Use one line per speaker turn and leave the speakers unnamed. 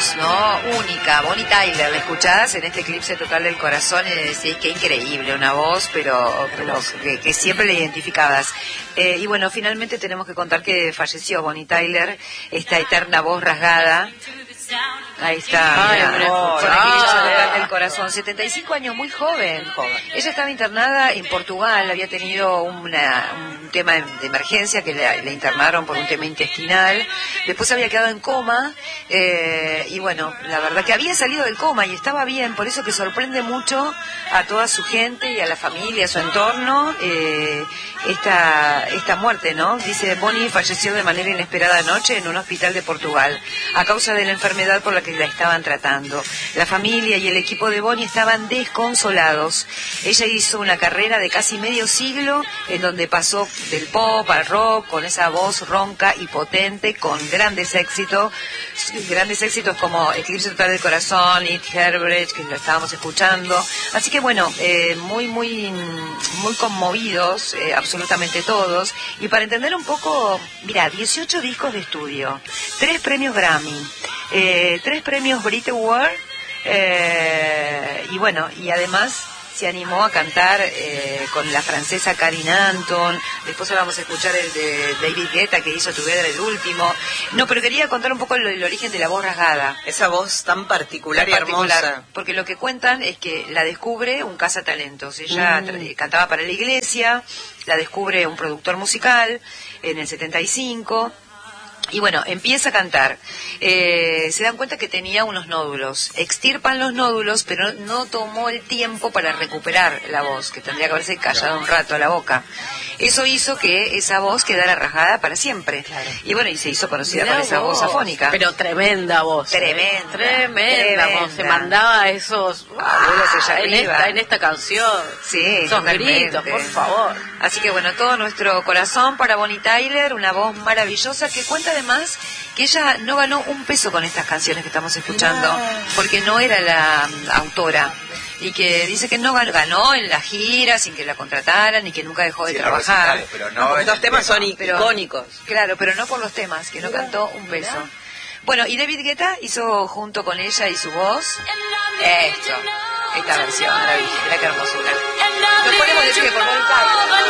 voz, ¿no? Única, Bonnie Tyler, la escuchás en este Eclipse Total del Corazón y decís qué increíble, una voz, pero que siempre la identificabas. Y bueno, finalmente tenemos que contar que falleció Bonnie Tyler, esta eterna voz rasgada. Ahí está, con Eclipse Total del Corazón, 75 años, muy joven. Ella estaba internada en Portugal, había tenido un tema de emergencia que le internaron por un tema intestinal, después había quedado en coma, y bueno, la verdad que había salido del coma y estaba bien, por eso que sorprende mucho a toda su gente y a la familia, a su entorno, esta muerte, ¿no? Dice, Bonnie falleció de manera inesperada anoche en un hospital de Portugal, a causa de la enfermedad por la que la estaban tratando. La familia y el equipo de Bonnie estaban desconsolados. Ella hizo una carrera de casi medio siglo en donde pasó del pop al rock con esa voz ronca y potente, con grandes éxitos como Eclipse Total del Corazón, It Herbert, que lo estábamos escuchando. Así que bueno, muy conmovidos, absolutamente todos. Y para entender un poco, mira, 18 discos de estudio, 3 premios Grammy, 3 premios Brit Award, y bueno, y además se animó a cantar con la francesa Karine Anton. Después ahora vamos a escuchar el de David Guetta, que hizo Together, el último. No, pero quería contar un poco el origen de la voz rasgada.
Esa voz tan particular y hermosa.
Porque lo que cuentan es que la descubre un cazatalentos. Ella cantaba para la iglesia, la descubre un productor musical en el 75. Y bueno, empieza a cantar. Se dan cuenta que tenía unos nódulos. Extirpan los nódulos, pero no tomó el tiempo para recuperar la voz, que tendría que haberse callado un rato a la boca. Eso hizo que esa voz quedara rasgada para siempre. Claro. Y bueno, y se hizo conocida por esa voz afónica.
Pero tremenda voz.
Tremenda
voz. Se mandaba esos... en esta canción.
Sí,
esos gritos, por favor.
Así que bueno, todo nuestro corazón para Bonnie Tyler, una voz maravillosa que cuenta además que ella no ganó un peso con estas canciones que estamos escuchando, porque no era la autora, y que dice que no ganó en la gira sin que la contrataran y que nunca dejó de trabajar.
Pero los temas son icónicos.
Claro, pero no por los temas, que no cantó un peso. Bueno, y David Guetta hizo junto con ella y su voz esta versión, mira qué hermosura. Nos ponemos de pie por